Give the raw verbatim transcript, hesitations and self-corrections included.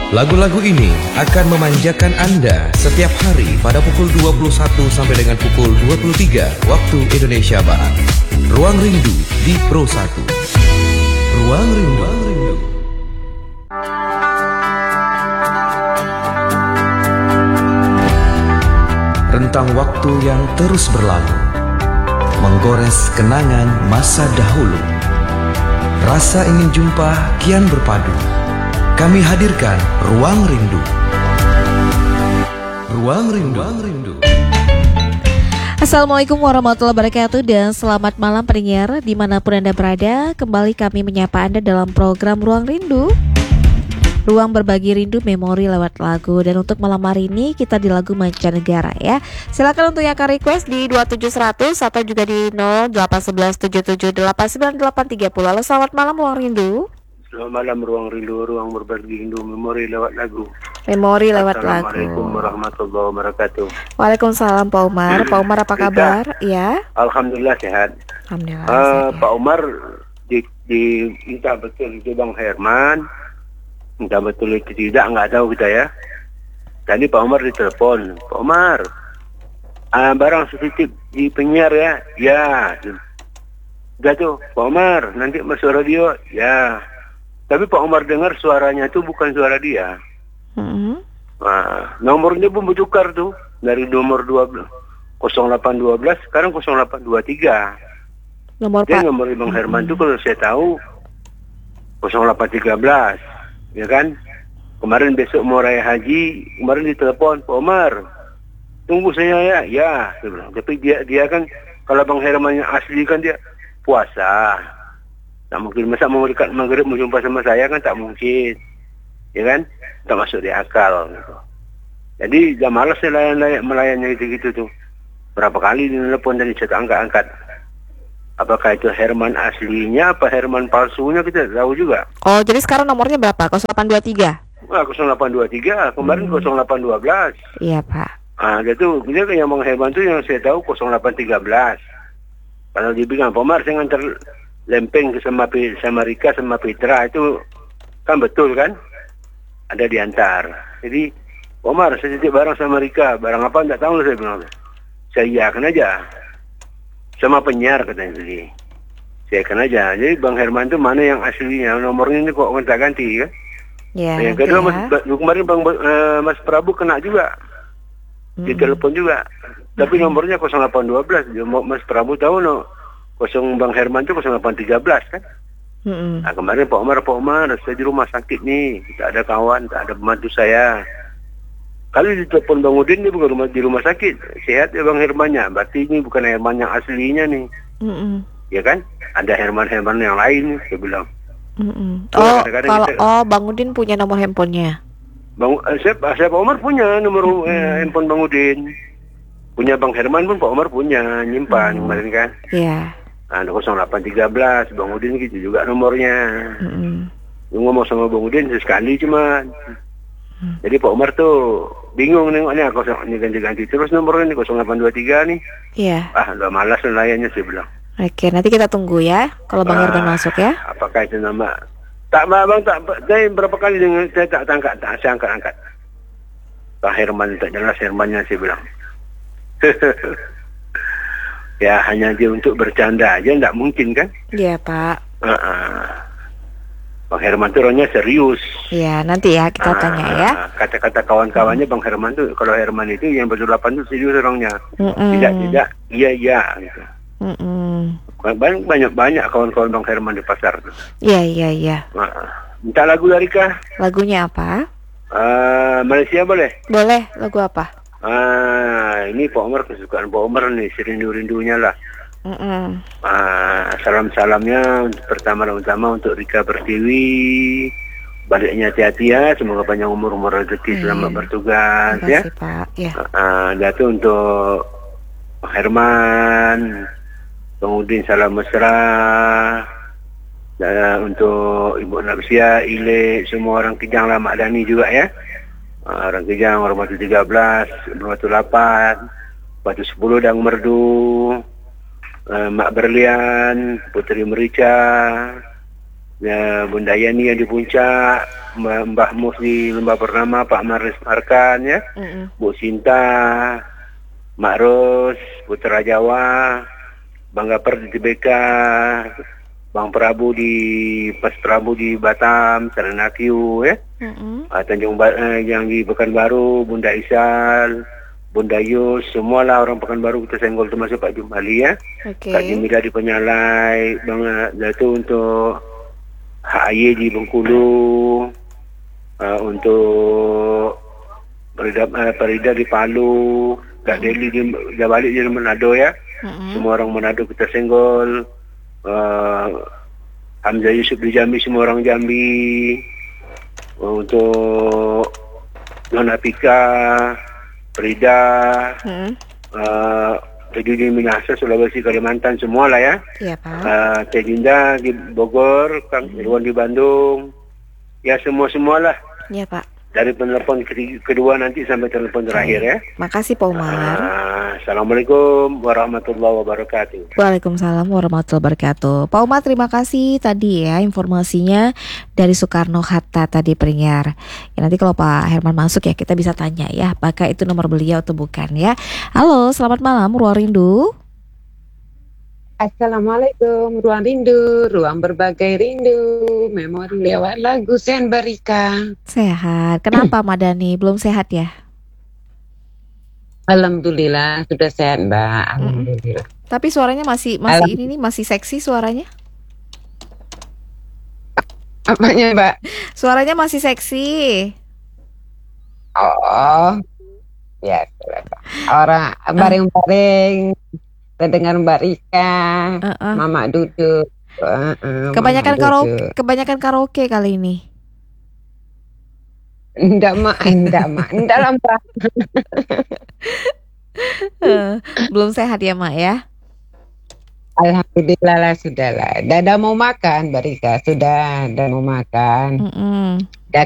Lagu-lagu ini akan memanjakan Anda setiap hari pada pukul dua puluh satu sampai dengan pukul dua puluh tiga waktu Indonesia Barat. Ruang Rindu di Pro satu. Ruang Rindu. Rentang waktu yang terus berlalu, menggores kenangan masa dahulu. Rasa ingin jumpa kian berpadu. Kami hadirkan Ruang Rindu. Ruang Rindu. Ruang Rindu. Assalamualaikum warahmatullahi wabarakatuh dan selamat malam pendengar dimanapun Anda berada. Kembali kami menyapa Anda dalam program Ruang Rindu, ruang berbagi rindu memori lewat lagu. Dan untuk malam hari ini kita di lagu mancanegara ya. Silakan untuk yang akan request di dua tujuh seratus atau juga di nol delapan satu satu tujuh tujuh delapan sembilan delapan tiga nol. Halo, selamat malam Ruang Rindu. Selamat malam Ruang Rindu, ruang berbagi rindu memori lewat lagu. Memori lewat lagu. Assalamualaikum warahmatullahi wabarakatuh. Waalaikumsalam Pak Umar. Pak Umar apa kabar? Ya. Alhamdulillah sehat. Alhamdulillah. Uh, sehat, ya. Pak Umar di, di minta betul itu Bang Herman, minta betul itu tidak nggak tahu kita ya. Tadi Pak Umar ditelepon, Pak Umar, uh, barang setitip di penyiar ya, ya. Udah tuh Pak Umar, nanti masuk radio, ya. Tapi Pak Umar dengar suaranya itu bukan suara dia. Mm-hmm. Nah, nomornya pun bertukar tuh. Dari nomor dua belas, nol delapan satu dua sekarang nol delapan dua tiga. Nomor Dia Pak. nomor Bang Herman itu kalau saya tahu nol delapan tiga belas. Ya kan? Kemarin besok mau raya haji, kemarin ditelepon, Pak Umar, tunggu saya ya. Ya, dia bilang. Tapi dia dia kan, kalau Bang Herman yang asli kan dia puasa. Tak mungkin, masa mau dekat maghrib mau jumpa sama saya kan tak mungkin. Ya kan? Tak masuk di akal gitu. Jadi dah malas saya layan-layan melayannya gitu-gitu tuh. Berapa kali dia telepon dan saya tak angkat-angkat. Apakah itu Herman aslinya apa Herman palsunya kita tak tahu juga. Oh, jadi sekarang nomornya berapa? nol delapan dua tiga? Wah, nol delapan dua tiga, kemarin hmm. nol delapan satu dua. Iya, Pak. Ah, dia tuh, dia kan yang Bang Herman tuh yang saya tahu nol delapan tiga belas. Kalau dia bilang, Pak Umar saya ngantar lempeng ke sama, sama Rika sama Petra itu kan betul kan? Ada diantar. Jadi, Omar saya titip barang sama Rika, barang apa enggak tahu saya bilang. Saya iakan aja. Sama penyiar katanya tadi. Saya iakan aja. Jadi Bang Herman itu mana yang aslinya? Nomornya ini kok gonta-ganti kan? Ya, yang kedua ya. Mas, kemarin Bang uh, Mas Prabu kena juga. Hmm. Di telepon juga. Tapi hmm. nomornya nol delapan satu dua. Mas Prabu tahu no. Kosong Bang Herman itu nol delapan tiga belas kan? Mm-hmm. Nah kemarin Pak Umar, Pak Umar, saya di rumah sakit nih, tak ada kawan, tak ada pembantu saya. Kali ditelepon Bang Udin ini bukan rumah di rumah sakit, sehat ya Bang Hermannya, berarti ini bukan Herman yang aslinya nih, mm-hmm. Ya kan? Ada Herman-Herman yang lain, saya bilang. Mm-hmm. Oh, kalau kita, oh Bang Udin punya nomor handphonenya? Bang, eh, saya, saya Pak Umar punya nomor mm-hmm. eh, handphone Bang Udin, punya Bang Herman pun Pak Umar punya nyimpan mm-hmm. kemarin kan? Iya. Yeah. Nah, nol delapan tiga belas, Bang Udin gitu juga nomornya. Mm-hmm. Ngomong sama Bang Udin sekali cuma. Mm. Jadi Pak Umar tuh bingung nengoknya, kosong ini ganti-ganti terus nomornya nih nol delapan dua tiga nih. Iya. Ah, udah malas layannya saya bilang. Oke, nanti kita tunggu ya kalau Bang ah, Herman masuk ya. Apakah itu nama? Tak Bang, tak saya berapa kali dengan saya tak angkat, tak saya angkat-angkat. Bang Herman tak jelas Hermannya saya bilang. Ya hanya dia untuk bercanda aja, enggak mungkin kan? Iya Pak. Uh-uh. Bang Herman tuh orangnya serius. Iya nanti ya kita uh, tanya ya. Kata-kata kawan-kawannya Bang Herman tuh, kalau Herman itu yang berdelapan tuh serius orangnya. Mm-mm. Tidak tidak, iya iya. Gitu. Banyak banyak banyak kawan-kawan Bang Herman di pasar tuh. Iya iya iya. Uh, minta lagu dari kah? Lagunya apa? Uh, Malaysia boleh? Boleh. Lagu apa? Ah, ini Pak Umar kesukaan Pak Umar nih, serindu-rindunya lah. Mm-mm. Ah, salam-salamnya pertama-tama untuk Rika Pertiwi, baliknya hati-hati ya, semoga panjang umur-umur rezeki, selamat bertugas. Terima kasih, ya. Pak. Ya. Ah, itu untuk Pak Herman, kemudian salam mesra, dan untuk Ibu Nafsia, Ile, semua orang Kijang lah, Mak Dani juga ya. Orang Kijang, orang Batu tiga belas, Batu delapan, Batu sepuluh, Dang Merdu, uh, Mak Berlian, Putri Merica, ya, Bunda Yani yang di puncak, Mbah Mbah Mus di lembah bernama, Pak Maris Markan ya, Mm-mm. Bu Sinta, Mak Ros, Putra Jawa, Bang Gapar di Tibeka, Bang Prabu di Pas Prabu di Batam, Serenakiu ya, Mm-mm. uh, Tanjung ba- uh, yang di Pekanbaru, Bunda Isal, Bunda Yus, semualah orang Pekanbaru kita senggol, termasuk Pak Jumali ya, Oke. Kak Jemila di Penyalai, Bang uh, itu untuk H A Y di Bengkulu, uh, untuk Perida, uh, Perida di Palu, Kak Deli di Jabalik di Manado ya. Mm-mm. Semua orang Manado kita senggol. Uh, Hamzah Yusuf di Jambi, semua orang Jambi. Uh, untuk Nona Pika, Frida, Mm-mm. uh, Teddy di Minahasa, Sulawesi, Kalimantan, semua lah ya. Iya Pak. Uh, Teh Dinda di Bogor, Kang Irwan di Bandung. Ya semua-semualah. Iya Pak. Dari penelepon ketiga- kedua nanti sampai telepon terakhir ya. Makasih Pak Umar. Uh, Assalamualaikum warahmatullahi wabarakatuh. Waalaikumsalam warahmatullahi wabarakatuh. Pak Umar, terima kasih tadi ya informasinya dari Soekarno-Hatta tadi Pringgar. Ya, nanti kalau Pak Herman masuk ya kita bisa tanya ya apakah itu nomor beliau atau bukan ya. Halo, selamat malam Ruang Rindu. Assalamualaikum, ruang rindu, ruang berbagai rindu, memori lewat lagu Sen Barika. Sehat. Kenapa Madani? Belum sehat ya? Alhamdulillah sudah sehat Mbak, alhamdulillah. Tapi suaranya masih masih ini nih masih seksi suaranya. Apanya Mbak? Suaranya masih seksi. Oh, ya orang bareng-bareng, terdengar Mbak Rika, Uh-uh. Mama duduk. Uh, uh, Kebanyakan Mama karaoke, duduk. kebanyakan karaoke kali ini. Enggak mak, enggak mak, enggak lah Mbak. Eh, Belum sehat ya Mak ya? Alhamdulillah lah sudah lah. Dah, dah mau makan Mbak Rika, sudah, dah mau makan. Mm-mm. Dah